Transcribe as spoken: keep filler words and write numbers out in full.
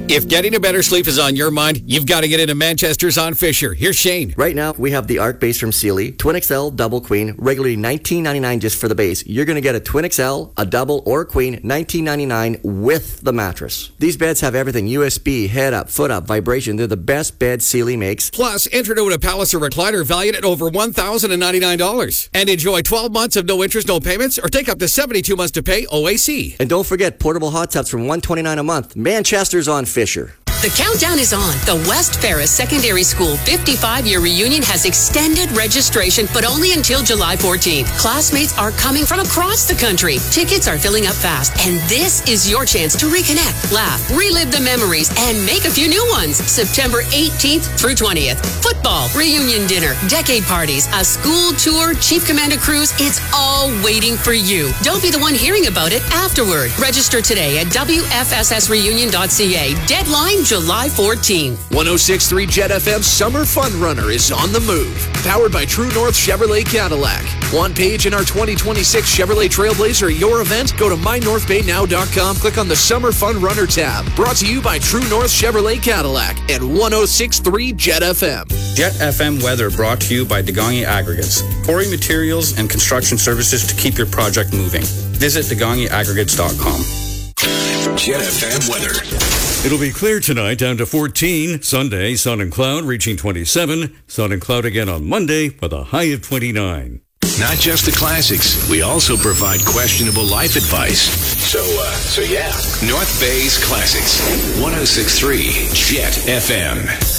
If getting a better sleep is on your mind, you've got to get into Manchester's on Fisher. Here's Shane. Right now, we have the Arc base from Sealy, Twin X L, Double Queen, regularly nineteen ninety-nine just for the base. You're going to get a Twin X L, a Double, or a Queen, nineteen ninety-nine with the mattress. These beds have everything, U S B, head up, foot up, vibration. They're the best bed Sealy makes. Plus, enter to a Palace or recliner valued at over one thousand ninety-nine dollars. And enjoy twelve months of no interest, no payments, or take up to seventy-two months to pay O A C. And don't forget portable hot tubs from one hundred twenty-nine dollars a month. Manchester's on Fisher. The countdown is on. The West Ferris Secondary School fifty-five-year reunion has extended registration, but only until July fourteenth. Classmates are coming from across the country. Tickets are filling up fast, and this is your chance to reconnect, laugh, relive the memories, and make a few new ones. September eighteenth through twentieth. Football, reunion dinner, decade parties, a school tour, Chief Commander cruise. It's all waiting for you. Don't be the one hearing about it afterward. Register today at W F S S reunion dot C A. Deadline July fourteenth. one oh six point three Jet F M Summer Fun Runner is on the move. Powered by True North Chevrolet Cadillac. Want page in our twenty twenty-six Chevrolet Trailblazer at your event? Go to my north bay now dot com. Click on the Summer Fun Runner tab. Brought to you by True North Chevrolet Cadillac and one oh six point three Jet F M. Jet F M weather brought to you by Degongi Aggregates. Pouring materials and construction services to keep your project moving. Visit degongi aggregates dot com. Jet F M weather. It'll be clear tonight, down to fourteen. Sunday, sun and cloud reaching twenty-seven. Sun and cloud again on Monday with a high of twenty-nine. Not just the classics, we also provide questionable life advice. So, uh, so yeah. North Bay's Classics. one oh six point three Jet F M.